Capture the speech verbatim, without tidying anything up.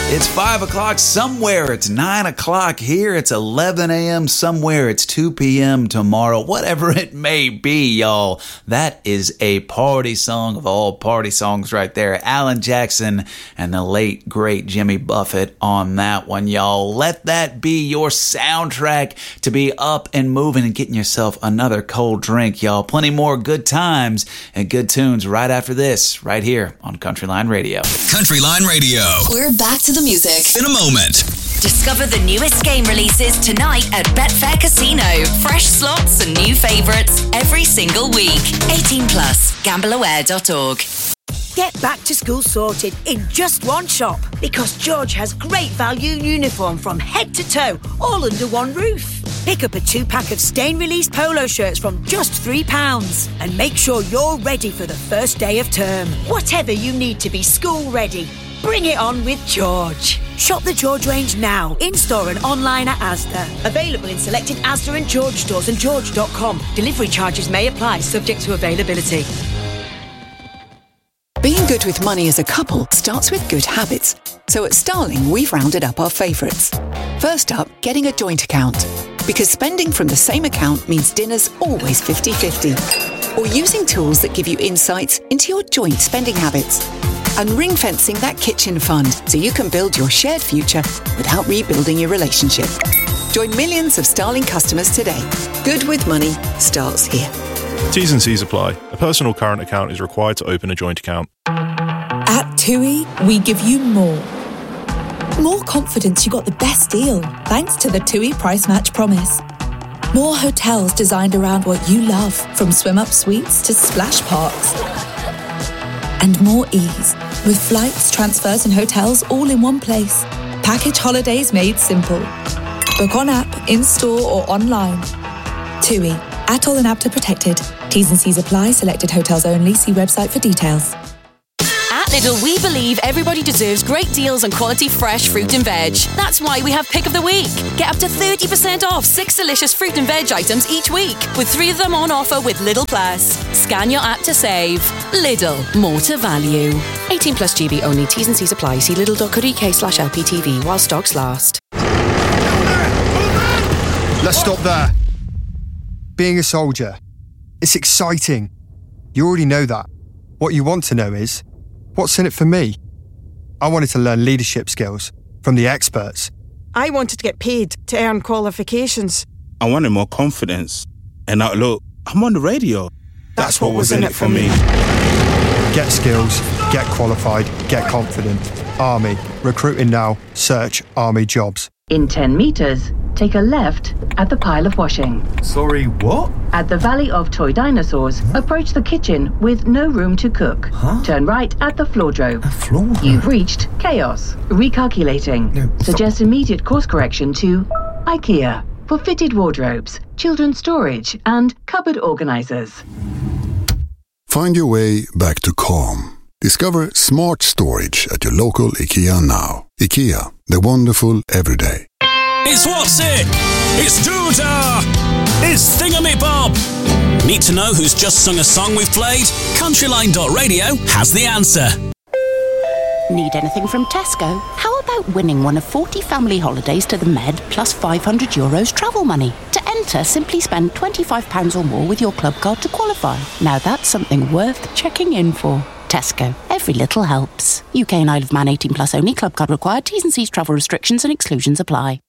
It's five o'clock somewhere. It's nine o'clock here. It's eleven a.m. somewhere. It's two p.m. tomorrow. Whatever it may be, y'all. That is a party song of all party songs right there. Alan Jackson and the late, great Jimmy Buffett on that one, y'all. Let that be your soundtrack to be up and moving and getting yourself another cold drink, y'all. Plenty more good times and good tunes right after this, right here on Country Line Radio. Country Line Radio. We're back to the music in a moment. Discover the newest game releases tonight at Betfair Casino. Fresh slots and new favourites every single week. eighteen plus, gamble aware dot org. Get back to school sorted in just one shop, because George has great value uniform from head to toe, all under one roof. Pick up a two-pack of stain-released polo shirts from just three pounds and make sure you're ready for the first day of term. Whatever you need to be school ready, bring it on with George. Shop the George range now, in-store and online at Asda. Available in selected Asda and George stores and george dot com. Delivery charges may apply, subject to availability. Being good with money as a couple starts with good habits. So at Starling, we've rounded up our favourites. First up, getting a joint account. Because spending from the same account means dinner's always fifty-fifty. Or using tools that give you insights into your joint spending habits. And ring-fencing that kitchen fund so you can build your shared future without rebuilding your relationship. Join millions of Starling customers today. Good with money starts here. T's and C's apply. A personal current account is required to open a joint account. At TUI, we give you more. More confidence you got the best deal, thanks to the TUI Price Match Promise. More hotels designed around what you love, from swim-up suites to splash parks. And more ease, with flights, transfers and hotels all in one place. Package holidays made simple. Book on app, in-store or online. TUI. Atoll and APTA protected. T's and C's apply. Selected hotels only. See website for details. At Lidl, we believe everybody deserves great deals on quality fresh fruit and veg. That's why we have Pick of the Week. Get up to thirty percent off six delicious fruit and veg items each week, with three of them on offer with Lidl Plus. Scan your app to save. Lidl, more to value. eighteen plus G B only. T's and C's apply. See lidl dot co dot uk slash L P T V while stocks last. Let's stop there. Being a soldier, it's exciting. You already know that. What you want to know is, what's in it for me? I wanted to learn leadership skills from the experts. I wanted to get paid to earn qualifications. I wanted more confidence. And now look, I'm on the radio. That's, That's what, what was in it for me. Get skills, get qualified, get confident. Army. Recruiting now. Search Army jobs. In ten metres, take a left at the pile of washing. Sorry, what? At the Valley of Toy Dinosaurs, huh? Approach the kitchen with no room to cook. Huh? Turn right at the floordrobe. A floordrobe? You've reached chaos. Recalculating. No, Suggest immediate course correction to IKEA for fitted wardrobes, children's storage, and cupboard organisers. Find your way back to calm. Discover smart storage at your local IKEA now. IKEA, the wonderful everyday. It's What's It? It's Doodah! It's Thingamabob! Need to know who's just sung a song we've played? Countryline dot radio has the answer. Need anything from Tesco? How about winning one of forty family holidays to the Med plus five hundred euros travel money? To enter, simply spend twenty-five pounds or more with your club card to qualify. Now that's something worth checking in for. Tesco. Every little helps. U K and Isle of Man eighteen plus only. Club card required. T's and C's travel restrictions and exclusions apply.